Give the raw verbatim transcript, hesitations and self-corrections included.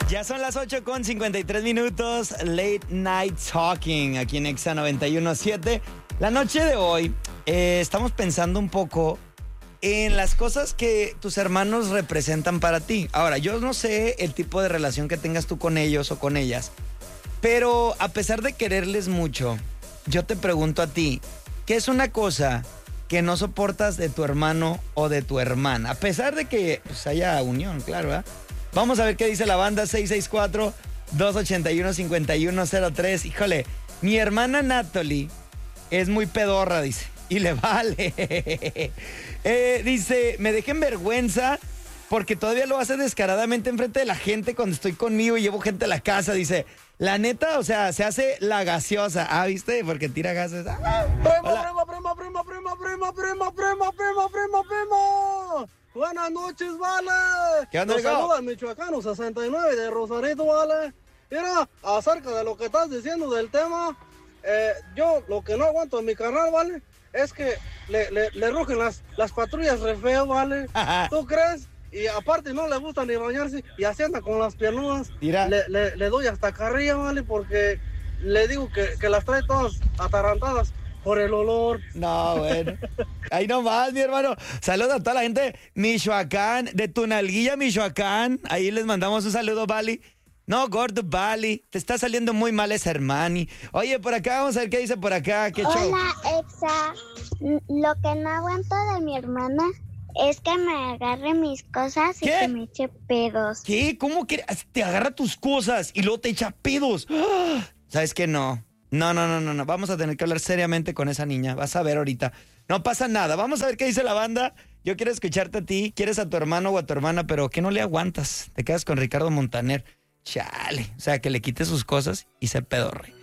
Ya son las ocho con cincuenta y tres minutos, Late Night Talking, aquí en Exa noventa y uno punto siete. La noche de hoy eh, estamos pensando un poco en las cosas que tus hermanos representan para ti. Ahora, yo no sé el tipo de relación que tengas tú con ellos o con ellas, pero a pesar de quererles mucho, yo te pregunto a ti, ¿qué es una cosa que no soportas de tu hermano o de tu hermana? A pesar de que pues, haya unión, claro, ¿eh? Vamos a ver qué dice la banda. Seis seis cuatro, dos ocho uno, cinco uno cero tres. Híjole, mi hermana Natalie es muy pedorra, dice, y le vale. eh, dice, me dejen vergüenza porque todavía lo hace descaradamente enfrente de la gente cuando estoy conmigo y llevo gente a la casa. Dice, la neta, o sea, se hace la gaseosa. Ah, ¿viste? Porque tira gases. Ah, prima, prima, prima, prima, prima, prima, prima, prima, prima, prima, prima. Buenas noches, vale. ¿Qué onda, Nos amigo? saluda el michoacano sesenta y nueve de Rosarito, vale. Mira, acerca de lo que estás diciendo del tema, eh, yo lo que no aguanto en mi carnal, vale, es que le, le, le rugen las, las patrullas re feo, vale. ¿Tú crees? Y aparte no le gusta ni bañarse y así anda con las piernudas. Mira. Le, le, le doy hasta carrilla, vale, porque le digo que, que las trae todas atarantadas por el olor. No, bueno. Ahí nomás, mi hermano. Saludos a toda la gente de Michoacán, de Tunalguilla, Michoacán. Ahí les mandamos un saludo, Bali. No, gordo, Bali. Te está saliendo muy mal ese hermani. Oye, por acá, vamos a ver qué dice por acá. ¿Qué show? Hola, Exa. Lo que no aguanto de mi hermana es que me agarre mis cosas y ¿Qué? que me eche pedos. ¿Qué? ¿Cómo que te agarra tus cosas y luego te echa pedos? ¡Ah! ¿Sabes qué? No. No, no, no, no, no. Vamos a tener que hablar seriamente con esa niña. Vas a ver ahorita. No pasa nada. Vamos a ver qué dice la banda. Yo quiero escucharte a ti. Quieres a tu hermano o a tu hermana, pero que no le aguantas. Te quedas con Ricardo Montaner. Chale. O sea, que le quite sus cosas y se pedorre.